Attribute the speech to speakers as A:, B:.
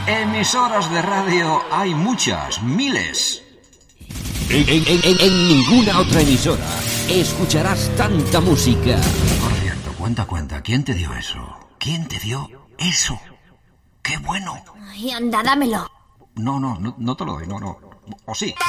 A: Emisoras de radio hay muchas, miles.
B: En ninguna otra emisora escucharás tanta música.
A: Por cierto, cuenta, ¿quién te dio eso? ¿Quién te dio eso? ¡Qué bueno!
C: Ay, anda, dámelo.
A: No te lo doy, no. ¿O sí?